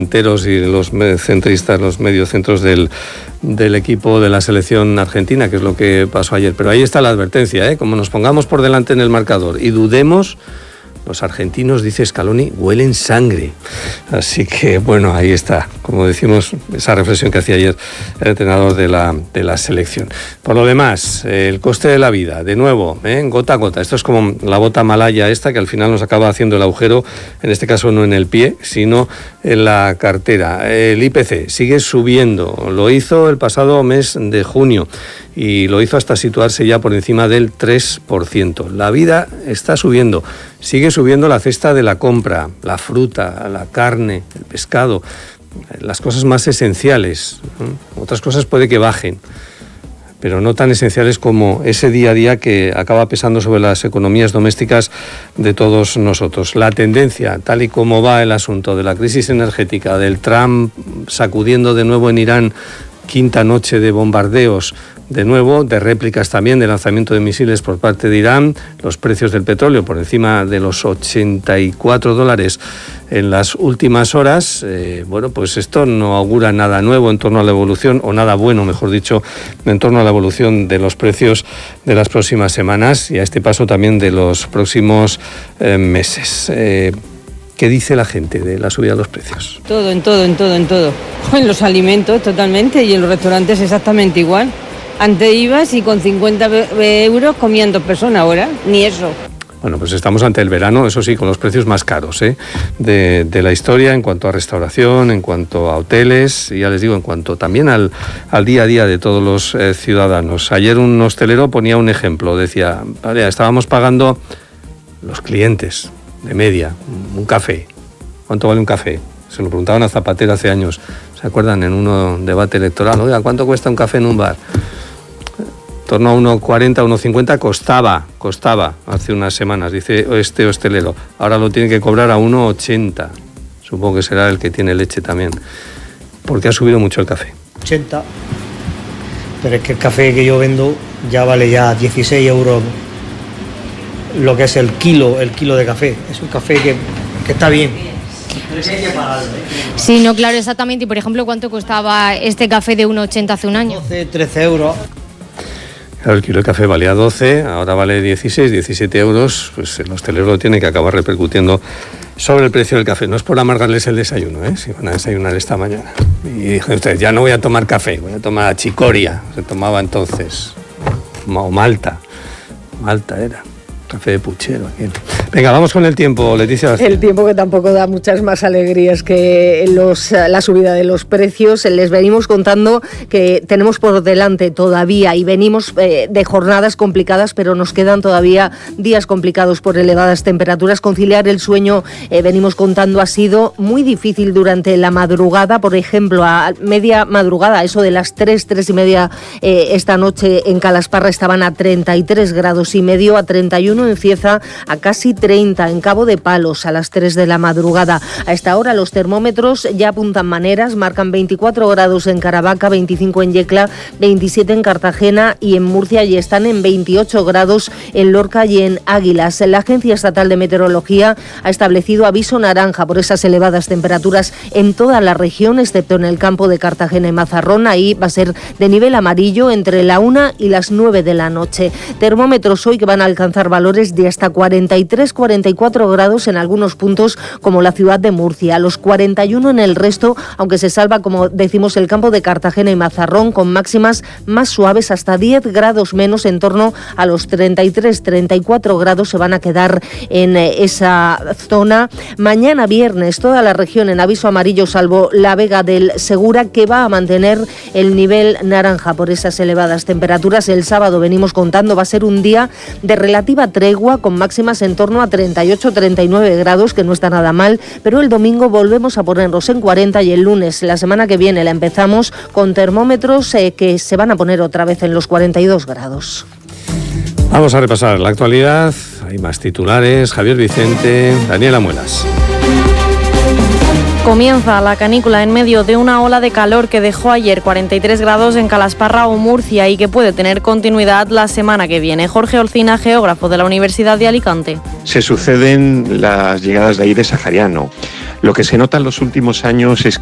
enteros y los centristas, los mediocentros del equipo de la selección argentina, que es lo que pasó ayer. Pero ahí está la advertencia, como nos pongamos por delante en el marcador y dudemos, los argentinos, dice Scaloni, huelen sangre. Así que, bueno, ahí está, como decimos, esa reflexión que hacía ayer el entrenador de la selección. Por lo demás, el coste de la vida, de nuevo, gota a gota. Esto es como la bota malaya esta, que al final nos acaba haciendo el agujero, en este caso no en el pie, sino en la cartera. El IPC sigue subiendo, lo hizo el pasado mes de junio y lo hizo hasta situarse ya por encima del 3%. La vida está subiendo, sigue subiendo la cesta de la compra, la fruta, la carne, el pescado, las cosas más esenciales. Otras cosas puede que bajen, pero no tan esenciales como ese día a día que acaba pesando sobre las economías domésticas de todos nosotros. La tendencia, tal y como va el asunto de la crisis energética, del Trump sacudiendo de nuevo en Irán, quinta noche de bombardeos, de nuevo, de réplicas también, de lanzamiento de misiles por parte de Irán, los precios del petróleo por encima de los $84 en las últimas horas. Pues esto no augura nada nuevo en torno a la evolución, o nada bueno, mejor dicho, en torno a la evolución de los precios de las próximas semanas y a este paso también de los próximos meses. ¿Qué dice la gente de la subida de los precios? En todo. En los alimentos totalmente y en los restaurantes exactamente igual. Antes ibas y con 50 euros comían 2 personas, ahora ni eso. Bueno, pues estamos ante el verano, eso sí, con los precios más caros de la historia en cuanto a restauración, en cuanto a hoteles y ya les digo, en cuanto también al día a día de todos los ciudadanos. Ayer un hostelero ponía un ejemplo, decía, vale, estábamos pagando los clientes de media, un café. ¿Cuánto vale un café? Se lo preguntaban a Zapatero hace años, ¿se acuerdan? En un debate electoral, oiga, ¿cuánto cuesta un café en un bar? En torno a 1,40, 1,50 costaba hace unas semanas, dice este hostelero. Ahora lo tiene que cobrar a 1,80. Supongo que será el que tiene leche también. Porque ha subido mucho el café. 80. Pero es que el café que yo vendo ya vale ya 16 euros lo que es el kilo de café. Es un café que está bien. Pero hay que pagarlo. Sí, no, claro, exactamente. Y por ejemplo, ¿cuánto costaba este café de 1,80 hace un año? 12, 13 euros. Claro, el kilo de café valía 12, ahora vale 16, 17 euros, pues el hostelero lo tiene que acabar repercutiendo sobre el precio del café. No es por amargarles el desayuno, si van a desayunar esta mañana. Y dije, ustedes, ya no voy a tomar café, voy a tomar chicoria, se tomaba entonces, o Malta era. Café de puchero. Aquí. Venga, vamos con el tiempo, Leticia. El tiempo que tampoco da muchas más alegrías que la subida de los precios. Les venimos contando que tenemos por delante todavía y venimos de jornadas complicadas, pero nos quedan todavía días complicados por elevadas temperaturas. Conciliar el sueño, venimos contando, ha sido muy difícil durante la madrugada. Por ejemplo, a media madrugada, eso de las 3:30 esta noche en Calasparra estaban a 33 grados y medio, a 31 en Cieza, a casi 30 en Cabo de Palos a las 3 de la madrugada. A esta hora los termómetros ya apuntan maneras, marcan 24 grados en Caravaca, 25 en Yecla, 27 en Cartagena y en Murcia, y están en 28 grados en Lorca y en Águilas. La Agencia Estatal de Meteorología ha establecido aviso naranja por esas elevadas temperaturas en toda la región, excepto en el campo de Cartagena y Mazarrón. Ahí va a ser de nivel amarillo entre la 1 y las 9 de la noche. Termómetros hoy que van a alcanzar valores de hasta 43-44 grados en algunos puntos como la ciudad de Murcia, los 41 en el resto, aunque se salva, como decimos, el campo de Cartagena y Mazarrón, con máximas más suaves, hasta 10 grados menos, en torno a los 33-34 grados se van a quedar en esa zona. Mañana viernes toda la región en aviso amarillo, salvo la Vega del Segura, que va a mantener el nivel naranja por esas elevadas temperaturas. El sábado, venimos contando, va a ser un día de relativa tregua, con máximas en torno a 38-39 grados, que no está nada mal, pero el domingo volvemos a ponernos en 40 y el lunes, la semana que viene, la empezamos con termómetros que se van a poner otra vez en los 42 grados. Vamos a repasar la actualidad, hay más titulares. Javier Vicente, Daniela Muelas. Comienza la canícula en medio de una ola de calor que dejó ayer 43 grados en Calasparra o Murcia y que puede tener continuidad la semana que viene. Jorge Olcina, geógrafo de la Universidad de Alicante. Se suceden las llegadas de aire sahariano. Lo que se nota en los últimos años es